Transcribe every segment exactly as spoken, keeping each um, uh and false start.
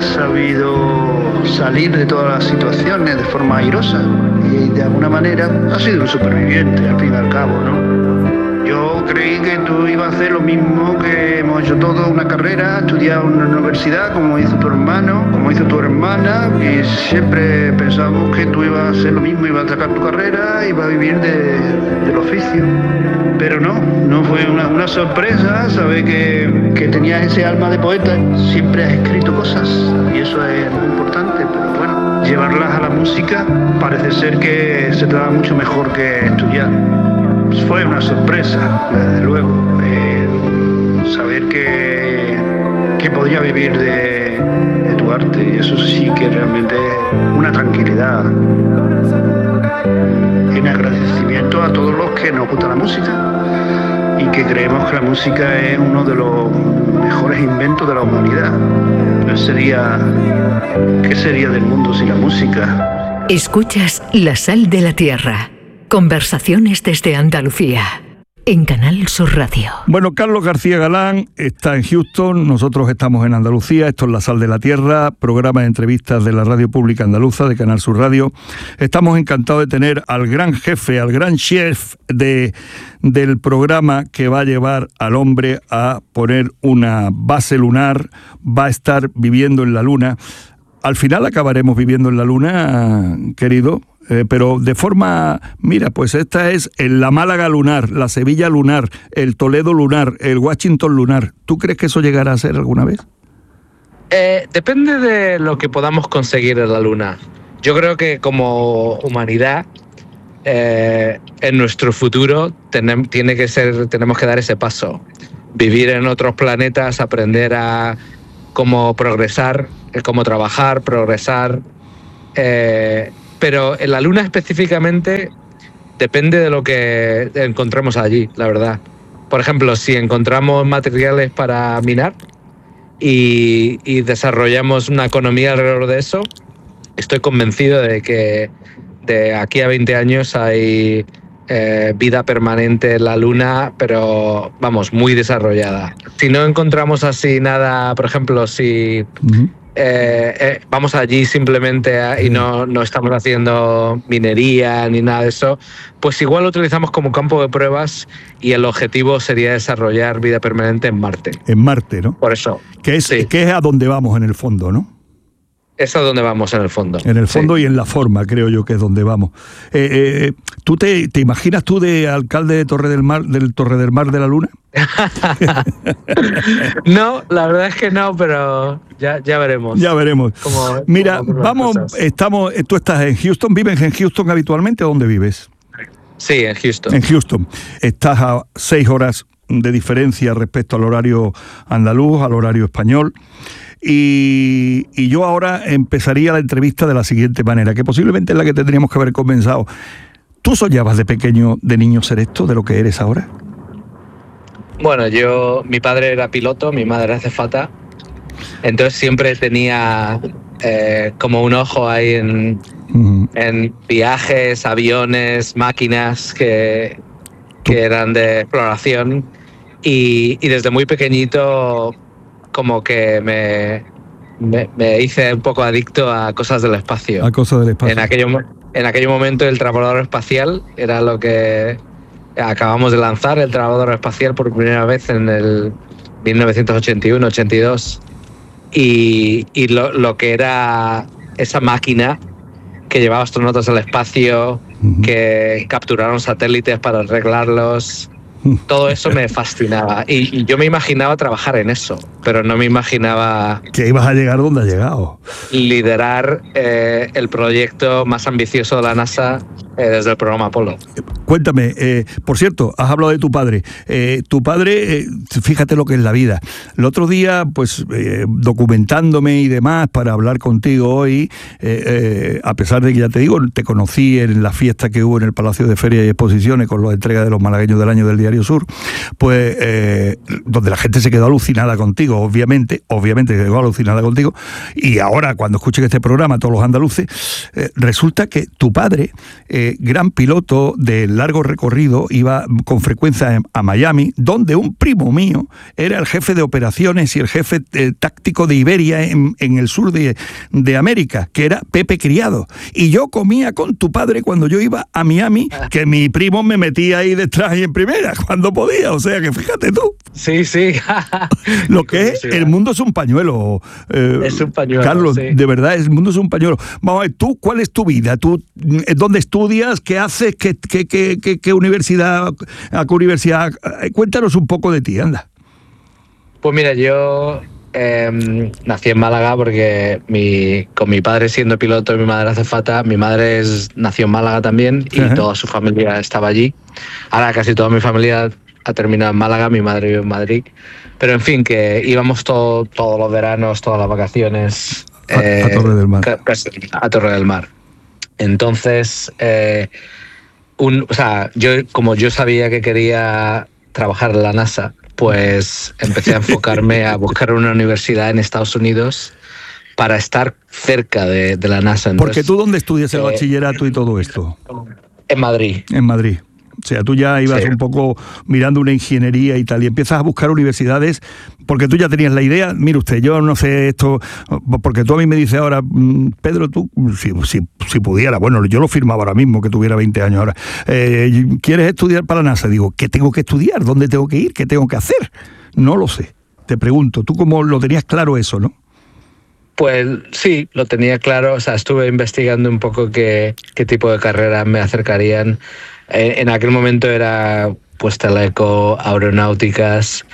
sabido salir de todas las situaciones de forma airosa y de alguna manera ha sido un superviviente al fin y al cabo, ¿no? Yo creí que tú ibas a hacer lo mismo que hemos hecho todos, una carrera, estudiar en una universidad como hizo tu hermano, como hizo tu hermana, y siempre pensamos que tú ibas a hacer lo mismo, ibas a sacar tu carrera, ibas a vivir de, del oficio. Pero no, no fue una, una sorpresa saber que, que tenías ese alma de poeta. Siempre has escrito cosas y eso es muy importante, pero bueno, llevarlas a la música parece ser que se te da mucho mejor que estudiar. Fue una sorpresa, desde luego, eh, saber que, que podía vivir de, de tu arte, y eso sí que realmente es una tranquilidad. En agradecimiento a todos los que nos gusta la música y que creemos que la música es uno de los mejores inventos de la humanidad. ¿Qué sería, qué sería del mundo sin la música? Escuchas La Sal de la Tierra. Conversaciones desde Andalucía, en Canal Sur Radio. Bueno, Carlos García Galán está en Houston, nosotros estamos en Andalucía, esto es La Sal de la Tierra, programa de entrevistas de la Radio Pública Andaluza, de Canal Sur Radio. Estamos encantados de tener al gran jefe, al gran chef de, del programa que va a llevar al hombre a poner una base lunar, va a estar viviendo en la luna. Al final acabaremos viviendo en la luna, querido. Eh, pero de forma, mira, pues esta es la Málaga lunar, la Sevilla lunar, el Toledo lunar, el Washington lunar. ¿Tú crees que eso llegará a ser alguna vez? Eh, depende de lo que podamos conseguir en la luna. Yo creo que como humanidad, eh, en nuestro futuro tenem, tiene que ser, tenemos que dar ese paso. Vivir en otros planetas, aprender a cómo progresar, cómo trabajar, progresar. Eh, Pero en la Luna específicamente depende de lo que encontremos allí, la verdad. Por ejemplo, si encontramos materiales para minar y, y desarrollamos una economía alrededor de eso, estoy convencido de que de aquí a veinte años hay eh, vida permanente en la Luna, pero vamos, muy desarrollada. Si no encontramos así nada, por ejemplo, si... Uh-huh. Eh, eh, vamos allí simplemente a, y no, no estamos haciendo minería ni nada de eso, pues igual lo utilizamos como campo de pruebas y el objetivo sería desarrollar vida permanente en Marte. En Marte, ¿no? Por eso. Que es, sí. que es a donde vamos en el fondo, ¿no? Es a donde vamos en el fondo. En el fondo sí. Y en la forma, creo yo que es donde vamos. Eh, eh, ¿Tú te, te imaginas tú de alcalde de Torre del Mar, del Torre del Mar de la Luna? No, la verdad es que no, pero ya, ya veremos. Ya veremos. Cómo, Mira, cómo vamos, estamos, tú estás en Houston, ¿vives en Houston habitualmente o dónde vives? Sí, en Houston. En Houston. Estás a seis horas de diferencia respecto al horario andaluz, al horario español. Y, y yo ahora empezaría la entrevista de la siguiente manera, que posiblemente es la que tendríamos que haber comenzado. ¿Tú soñabas de pequeño, de niño, ser esto, de lo que eres ahora? Bueno, yo, mi padre era piloto, mi madre era azafata, entonces siempre tenía eh, como un ojo ahí en, uh-huh. en viajes, aviones, máquinas que, que eran de exploración y, y desde muy pequeñito como que me, me, me hice un poco adicto a cosas del espacio. A cosas del espacio. En aquello, en aquel momento el transbordador espacial era lo que acabamos de lanzar, el transbordador espacial por primera vez en el mil novecientos ochenta y uno ochenta y dos. Y, y lo, lo que era esa máquina que llevaba astronautas al espacio, uh-huh. que capturaron satélites para arreglarlos. Todo eso me fascinaba y, y yo me imaginaba trabajar en eso, pero no me imaginaba que ibas a llegar donde has llegado. Liderar eh, el proyecto más ambicioso de la NASA eh, desde el programa Apolo. Cuéntame, eh, por cierto, has hablado de tu padre. Eh, tu padre, eh, fíjate lo que es la vida. El otro día, pues, eh, documentándome y demás para hablar contigo hoy, eh, eh, a pesar de que ya te digo, te conocí en la fiesta que hubo en el Palacio de Ferias y Exposiciones con la entrega de los malagueños del año del diario Hemisferio Sur, pues eh, donde la gente se quedó alucinada contigo, obviamente, obviamente se quedó alucinada contigo, y ahora cuando escuchen este programa, todos los andaluces, eh, resulta que tu padre, eh, gran piloto de largo recorrido, iba con frecuencia a Miami, donde un primo mío era el jefe de operaciones y el jefe eh, táctico de Iberia en, en el sur de, de América, que era Pepe Criado. Y yo comía con tu padre cuando yo iba a Miami, que mi primo me metía ahí detrás y en primera, cuando podía. O sea que fíjate tú. Sí, sí. Lo que es, el mundo es un pañuelo. Eh, es un pañuelo, Carlos, sí. De verdad, el mundo es un pañuelo. Vamos a ver, ¿tú cuál es tu vida? ¿Tú dónde estudias? ¿Qué haces? ¿Qué, qué, qué, qué, qué universidad? ¿A qué universidad? Cuéntanos un poco de ti, anda. Pues mira, yo eh, nací en Málaga porque mi, con mi padre siendo piloto y mi madre azafata, mi madre es, nació en Málaga también y uh-huh. toda su familia estaba allí. Ahora casi toda mi familia ha terminado en Málaga, mi madre vive en Madrid. Pero en fin, que íbamos todo, todos los veranos, todas las vacaciones a, eh, a Torre del Mar. A Torre del Mar. Entonces, eh, un, o sea, yo como yo sabía que quería trabajar en la NASA, pues empecé a enfocarme a buscar una universidad en Estados Unidos para estar cerca de, de la NASA. Entonces, porque tú, ¿dónde estudias el eh, bachillerato y todo esto? En Madrid. En Madrid. O sea, tú ya ibas sí. un poco mirando una ingeniería y tal, y empiezas a buscar universidades, porque tú ya tenías la idea. Mire usted, yo no sé esto, porque tú a mí me dices ahora, Pedro, tú, si, si, si pudiera, bueno, yo lo firmaba ahora mismo, que tuviera veinte años ahora, eh, ¿quieres estudiar para la NASA? Digo, ¿qué tengo que estudiar? ¿Dónde tengo que ir? ¿Qué tengo que hacer? No lo sé. Te pregunto, ¿tú cómo lo tenías claro eso, no? Pues sí, lo tenía claro. O sea, estuve investigando un poco qué, qué tipo de carreras me acercarían. Eh, en aquel momento era pues teleco, aeronáuticas,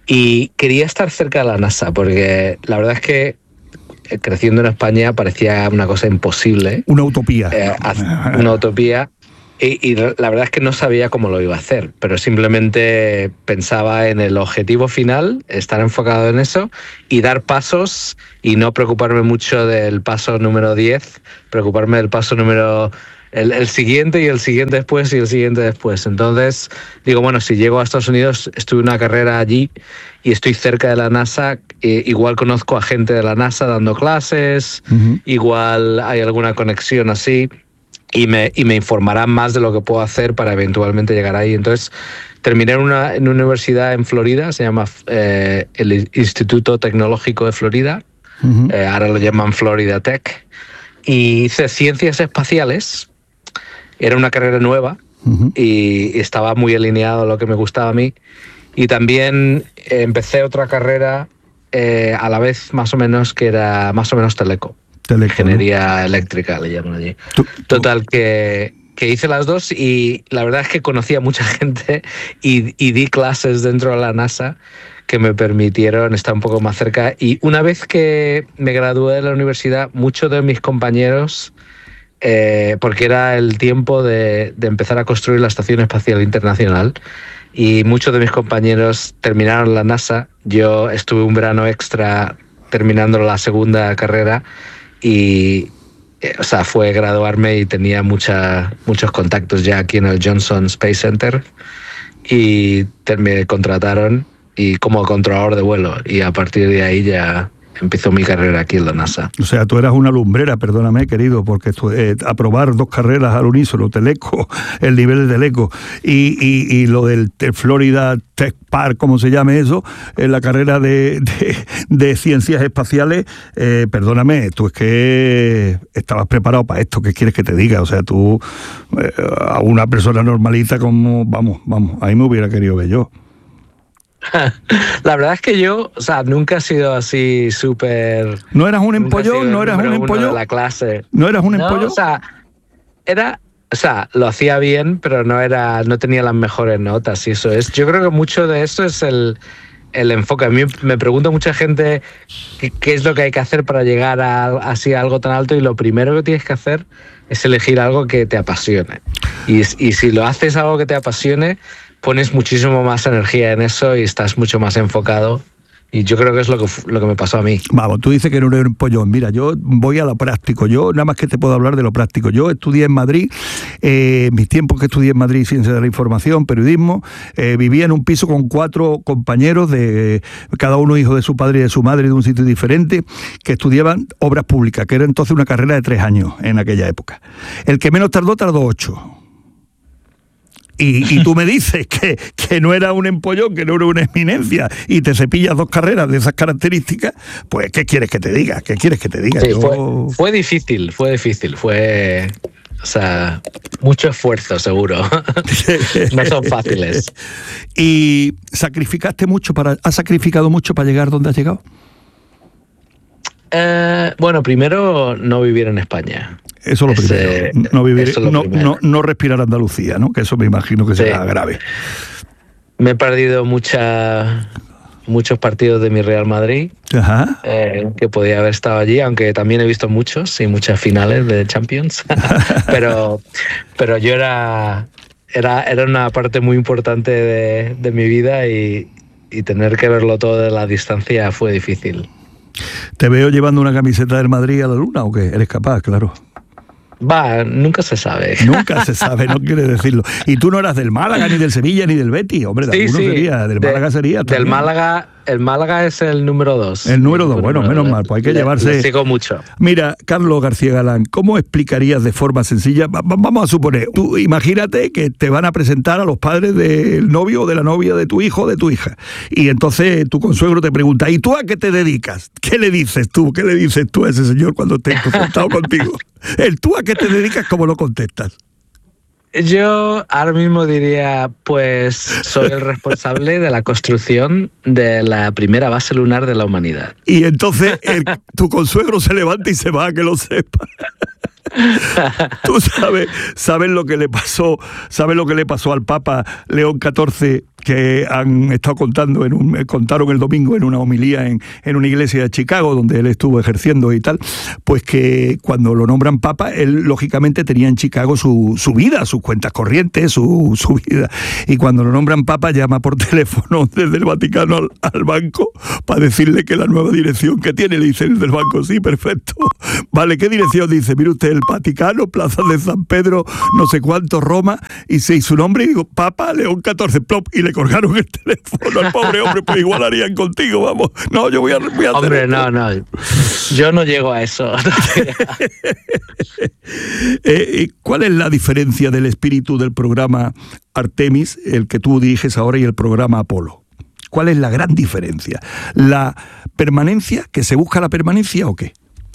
y quería estar cerca de la NASA porque la verdad es que eh, creciendo en España parecía una cosa imposible. Una utopía. Eh, una utopía. Y, y la verdad es que no sabía cómo lo iba a hacer, pero simplemente pensaba en el objetivo final, estar enfocado en eso y dar pasos y no preocuparme mucho del paso número diez, preocuparme del paso número el, el siguiente y el siguiente después y el siguiente después. Entonces digo, bueno, si llego a Estados Unidos, estuve una carrera allí y estoy cerca de la NASA, eh, igual conozco a gente de la NASA dando clases, uh-huh. igual hay alguna conexión así. Y me, y me informarán más de lo que puedo hacer para eventualmente llegar ahí. Entonces, terminé en una, en una universidad en Florida, se llama eh, el Instituto Tecnológico de Florida, uh-huh. eh, ahora lo llaman Florida Tech, y hice ciencias espaciales. Era una carrera nueva, uh-huh. y, y estaba muy alineado a lo que me gustaba a mí. Y también eh, empecé otra carrera eh, a la vez más o menos, que era más o menos teleco. Teleco, Ingeniería ¿no? eléctrica le llaman allí. ¿Tú, tú? Total, que, que hice las dos y la verdad es que conocí a mucha gente y, y di clases dentro de la NASA que me permitieron estar un poco más cerca. Y una vez que me gradué de la universidad, muchos de mis compañeros, eh, porque era el tiempo de, de empezar a construir la Estación Espacial Internacional, y muchos de mis compañeros terminaron la NASA. Yo estuve un verano extra terminando la segunda carrera. Y, o sea, fue graduarme y tenía mucha, muchos contactos ya aquí en el Johnson Space Center y te, me contrataron y como controlador de vuelo y a partir de ahí ya empezó mi carrera aquí en la NASA. O sea, tú eras una lumbrera, perdóname, querido, porque tú, eh, aprobar dos carreras al unísono, teleco, el nivel de teleco, y, y, y lo del Florida Tech Park, como se llame eso, en la carrera de, de, de ciencias espaciales, eh, perdóname, tú es que estabas preparado para esto, ¿qué quieres que te diga? O sea, tú, eh, a una persona normalita como, vamos, vamos, ahí me hubiera querido ver yo. La verdad es que yo, o sea, nunca he sido así súper... ¿No eras un empollón? ¿No eras un empollón? De la clase. ¿No eras un empollón? No, o sea, era... O sea, lo hacía bien, pero no era, no tenía las mejores notas y eso es. Yo creo que mucho de esto es el, el enfoque. A mí me pregunta mucha gente qué, qué es lo que hay que hacer para llegar a, así a algo tan alto, y lo primero que tienes que hacer es elegir algo que te apasione. Y, y si lo haces algo que te apasione, pones muchísimo más energía en eso y estás mucho más enfocado Y yo creo que es lo que, lo que me pasó a mí. Vamos, tú dices que no eres un pollón. Mira, yo voy a lo práctico. Yo nada más que te puedo hablar de lo práctico. Yo estudié en Madrid, eh, mis tiempos que estudié en Madrid, Ciencia de la Información, Periodismo, eh, vivía en un piso con cuatro compañeros, de cada uno hijo de su padre y de su madre, de un sitio diferente, que estudiaban obras públicas, que era entonces una carrera de tres años en aquella época. El que menos tardó, tardó ocho. Y, y tú me dices que, que no era un empollón, que no era una eminencia, y te cepillas dos carreras de esas características, pues ¿qué quieres que te diga? ¿Qué quieres que te diga? Sí, Yo... fue, fue difícil, fue difícil, fue... O sea, mucho esfuerzo, seguro. No son fáciles. ¿Y sacrificaste mucho para, has sacrificado mucho para llegar donde has llegado? Eh, bueno, primero no vivir en España. Eso es lo primero. Ese, no, vivir, eso es lo no, primero. no, no respirar Andalucía, ¿no? Que eso me imagino que será sí. grave. Me he perdido mucha, muchos partidos de mi Real Madrid. Ajá. Eh, que podía haber estado allí, aunque también he visto muchos y muchas finales de Champions. pero, pero yo era, era, era una parte muy importante de, de mi vida y, y tener que verlo todo de la distancia fue difícil. ¿Te veo llevando una camiseta del Madrid a la luna o qué? Eres capaz, claro. Va, nunca se sabe. Nunca se sabe, no quiere decirlo. Y tú no eras del Málaga, ni del Sevilla, ni del Betis. Hombre, de sí, alguno sí. sería, del de, Málaga sería también. Del Málaga, el Málaga es el número dos. El número dos, bueno, menos le, mal, pues hay que le, llevarse... Le sigo mucho. Mira, Carlos García Galán, ¿cómo explicarías de forma sencilla? Va, vamos a suponer, tú imagínate que te van a presentar a los padres del novio o de la novia de tu hijo o de tu hija. Y entonces tu consuegro te pregunta, ¿y tú a qué te dedicas? ¿Qué le dices tú? ¿Qué le dices tú a ese señor cuando esté sentado contigo? El tú a qué te dedicas, ¿cómo lo contestas? Yo ahora mismo diría, pues soy el responsable de la construcción de la primera base lunar de la humanidad. Y entonces el, tu consuegro se levanta y se va, que lo sepa. Tú sabes, sabes lo que le pasó, sabes lo que le pasó al Papa León catorce, que han estado contando en un, contaron el domingo en una homilía en, en una iglesia de Chicago donde él estuvo ejerciendo y tal, pues que cuando lo nombran Papa, él lógicamente tenía en Chicago su, su vida, sus cuentas corrientes, su, su vida, y cuando lo nombran Papa llama por teléfono desde el Vaticano al, al banco para decirle que la nueva dirección que tiene, le dice el del banco, sí, perfecto, vale, ¿qué dirección? Dice, mire usted, el Vaticano, Plaza de San Pedro, no sé cuánto, Roma, y se hizo su nombre y digo, Papa León catorce, plop, y le colgaron el teléfono al pobre hombre, pues igual harían contigo, vamos. No, yo voy a, voy a hacer Hombre, esto. no, no, yo no llego a eso. eh, ¿Cuál es la diferencia del espíritu del programa Artemis, el que tú diriges ahora, y el programa Apolo? ¿Cuál es la gran diferencia? ¿La permanencia, que se busca la permanencia o qué?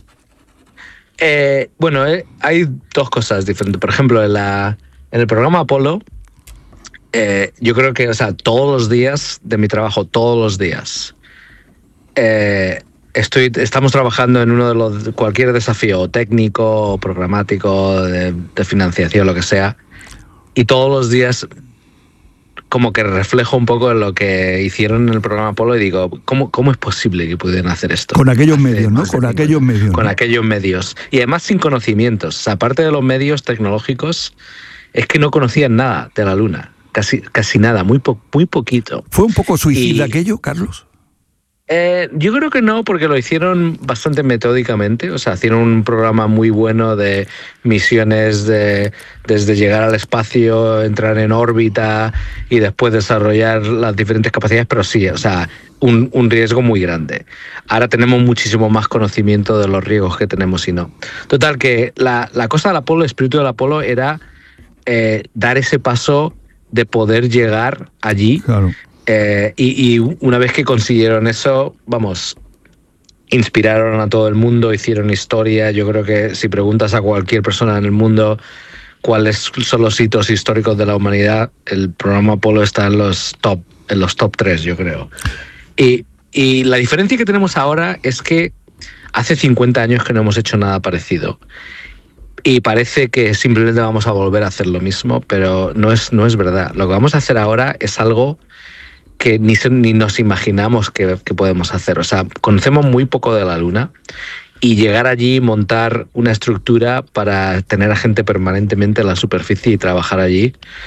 Eh, bueno, eh, hay dos cosas diferentes. Por ejemplo, en, la, en el programa Apolo, eh, yo creo que, o sea, todos los días de mi trabajo, todos los días, eh, estoy, estamos trabajando en uno de los, cualquier desafío técnico, programático, de, de financiación, lo que sea, y todos los días como que reflejo un poco lo que hicieron en el programa Apolo y digo, ¿cómo, cómo es posible que pudieran hacer esto? Con aquellos medios, ¿no? Con aquellos medios. Con ¿no? aquellos medios. Y además sin conocimientos. O sea, aparte de los medios tecnológicos, es que no conocían nada de la Luna. Casi, casi nada, muy, po muy poquito. ¿Fue un poco suicida y, aquello, Carlos? Eh, yo creo que no, porque lo hicieron bastante metódicamente. O sea, hicieron un programa muy bueno de misiones de, desde llegar al espacio, entrar en órbita y después desarrollar las diferentes capacidades, pero sí, o sea, un, un riesgo muy grande. Ahora tenemos muchísimo más conocimiento de los riesgos que tenemos y no. Total, que la, la cosa del Apolo, el espíritu del Apolo era eh, dar ese paso de poder llegar allí. Claro. Eh, y, y una vez que consiguieron eso, vamos, inspiraron a todo el mundo, hicieron historia. Yo creo que si preguntas a cualquier persona en el mundo cuáles son los hitos históricos de la humanidad, el programa Apolo está en los top, en los top tres, yo creo. Y, y la diferencia que tenemos ahora es que hace cincuenta años que no hemos hecho nada parecido. Y parece que simplemente vamos a volver a hacer lo mismo, pero no es, no es verdad. Lo que vamos a hacer ahora es algo que ni, ni nos imaginamos que, que podemos hacer. O sea, conocemos muy poco de la Luna y llegar allí, montar una estructura para tener a gente permanentemente en la superficie y trabajar allí,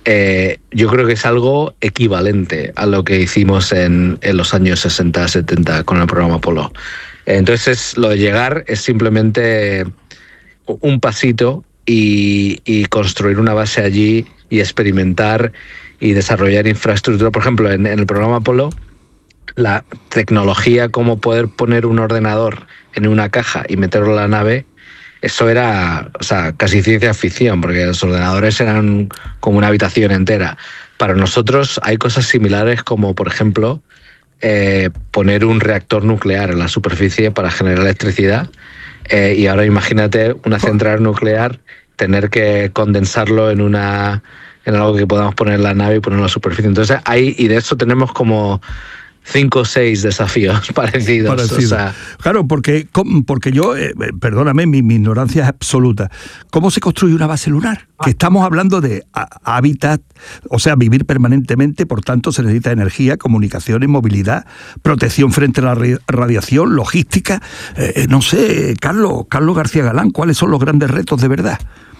eh, yo creo que es algo equivalente a lo que hicimos en, en los años sesenta, setenta con el programa Apolo. Entonces, lo de llegar es simplemente un pasito y, y construir una base allí y experimentar y desarrollar infraestructura. Por ejemplo, en, en el programa Apolo, la tecnología como poder poner un ordenador en una caja y meterlo en la nave, eso era, o sea, casi ciencia ficción, porque los ordenadores eran como una habitación entera. Para nosotros hay cosas similares como, por ejemplo, eh, poner un reactor nuclear en la superficie para generar electricidad. Eh, y ahora imagínate una central nuclear, tener que condensarlo en una en algo que podamos poner en la nave y ponerlo en la superficie. Entonces, hay, y de eso tenemos como cinco o seis desafíos parecidos. Parecido. O sea, claro, porque, porque yo, eh, perdóname, mi, mi ignorancia es absoluta. ¿Cómo se construye una base lunar? Que estamos hablando de a, hábitat, o sea, vivir permanentemente, por tanto se necesita energía, comunicaciones, movilidad, protección frente a la radiación, logística. Eh, no sé, Carlos, Carlos García Galán, ¿cuáles son los grandes retos de verdad?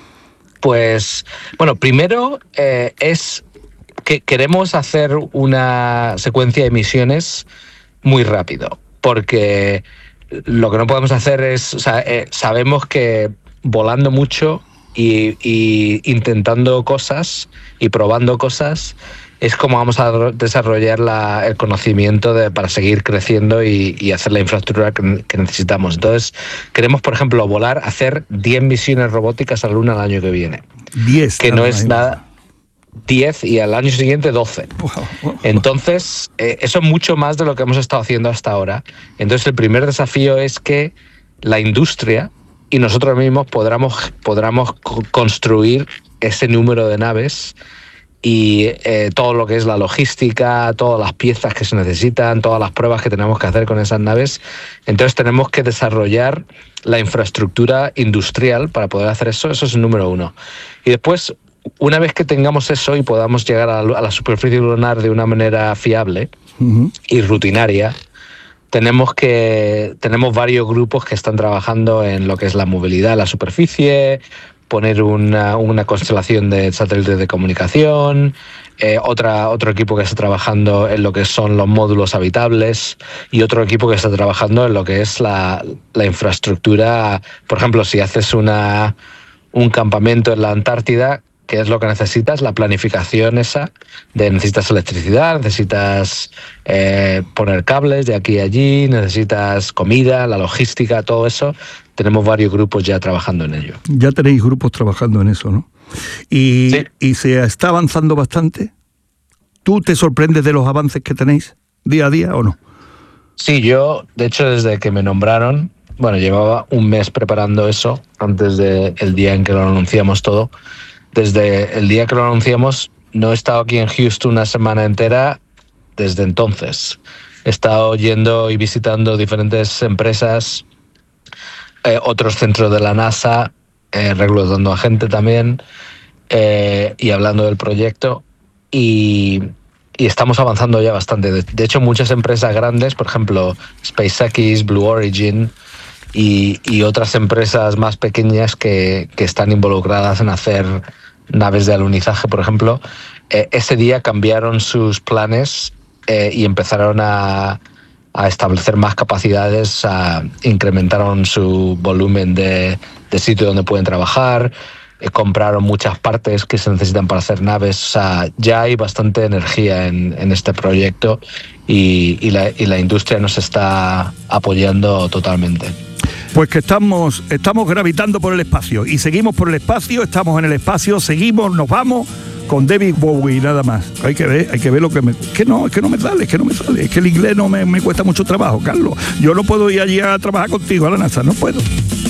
Pues, bueno, primero eh, es que queremos hacer una secuencia de misiones muy rápido, porque lo que no podemos hacer es, o sea, eh, sabemos que volando mucho y, y intentando cosas y probando cosas es como vamos a desarrollar la, el conocimiento de, para seguir creciendo y, y hacer la infraestructura que, que necesitamos. Entonces, queremos, por ejemplo, volar, hacer diez misiones robóticas a la Luna el año que viene. diez. Que no es nada... diez y al año siguiente doce. Entonces, eh, eso es mucho más de lo que hemos estado haciendo hasta ahora. Entonces, el primer desafío es que la industria y nosotros mismos podamos, podamos construir ese número de naves y eh, todo lo que es la logística, todas las piezas que se necesitan, todas las pruebas que tenemos que hacer con esas naves. Entonces, tenemos que desarrollar la infraestructura industrial para poder hacer eso. Eso es el número uno. Y después, una vez que tengamos eso y podamos llegar a la, a la superficie lunar de una manera fiable uh-huh. y rutinaria, tenemos que tenemos varios grupos que están trabajando en lo que es la movilidad en la superficie, poner una, una constelación de satélites de comunicación, eh, otra, otro equipo que está trabajando en lo que son los módulos habitables y otro equipo que está trabajando en lo que es la, la infraestructura. Por ejemplo, si haces una, un campamento en la Antártida, ¿qué es lo que necesitas? La planificación esa de necesitas electricidad, necesitas eh, poner cables de aquí a allí, necesitas comida, la logística, todo eso. Tenemos varios grupos ya trabajando en ello. Ya tenéis grupos trabajando en eso, ¿no? Y, sí. y se está avanzando bastante. ¿Tú te sorprendes de los avances que tenéis día a día o no? Sí, yo, de hecho, desde que me nombraron, bueno, llevaba un mes preparando eso antes del día en que lo anunciamos todo. Desde el día que lo anunciamos, no he estado aquí en Houston una semana entera desde entonces. He estado yendo y visitando diferentes empresas, eh, otros centros de la NASA, eh, reclutando a gente también eh, y hablando del proyecto. Y, y estamos avanzando ya bastante. De, de hecho, muchas empresas grandes, por ejemplo, SpaceX, Blue Origin, Y, y otras empresas más pequeñas que, que están involucradas en hacer naves de alunizaje, por ejemplo, eh, ese día cambiaron sus planes eh, y empezaron a, a establecer más capacidades, a, incrementaron su volumen de, de sitio donde pueden trabajar, eh, compraron muchas partes que se necesitan para hacer naves. O sea, ya hay bastante energía en, en este proyecto y, y, la, y la industria nos está apoyando totalmente. Pues que estamos, estamos gravitando por el espacio y seguimos por el espacio, estamos en el espacio, seguimos, nos vamos con David Bowie, nada más. Hay que ver, hay que ver lo que me... Que no, es que no me sale, es que no me sale, es que el inglés no me, me cuesta mucho trabajo, Carlos. Yo no puedo ir allí a trabajar contigo a la NASA, no puedo.